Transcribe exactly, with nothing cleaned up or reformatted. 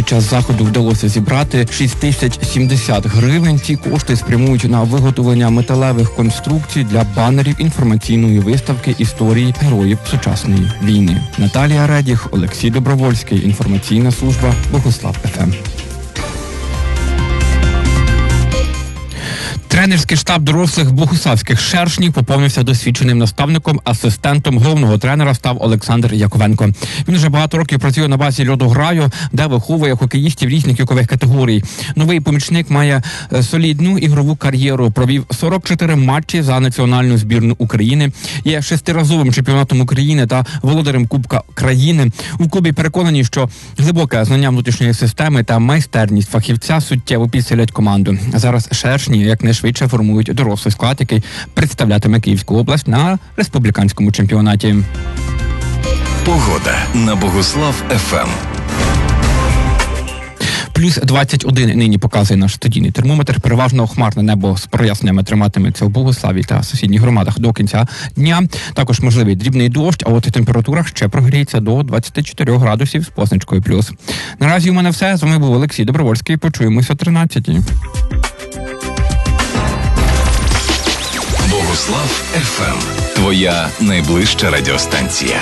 Під час заходу вдалося зібрати шість тисяч сімдесят гривень. Ці кошти спрямують на виготовлення металевих конструкцій для банерів інформаційної виставки історії героїв сучасної війни. Наталія Редіх, Олексій Добровольський, інформаційна служба Богуслав еф ем. Тренерський штаб дорослих богуславських шершнів поповнився досвідченим наставником, асистентом головного тренера став Олександр Яковенко. Він вже багато років працює на базі льодограю, де виховує хокеїстів різних вікових категорій. Новий помічник має солідну ігрову кар'єру, провів сорок чотири матчі за національну збірну України, є шестиразовим чемпіонатом України та володарем Кубка країни. У клубі переконані, що глибоке знання внутрішньої системи та майстерність фахівця суттєво підсилять команду. Зараз шершні, як не швидше формують дорослий склад, який представлятиме Київську область на республіканському чемпіонаті. Погода на Богуслав еф ем. Плюс двадцять один нині показує наш студійний термометр. Переважно хмарне небо з проясненнями триматиметься в Богуславі та сусідніх громадах до кінця дня. Також можливий дрібний дощ, а от температура ще прогріється до двадцяти чотирьох градусів з позначкою плюс. Наразі у мене все. З вами був Олексій Добровольський. Почуємося о тринадцятій. Богуслав еф ем. Твоя найближча радіостанція.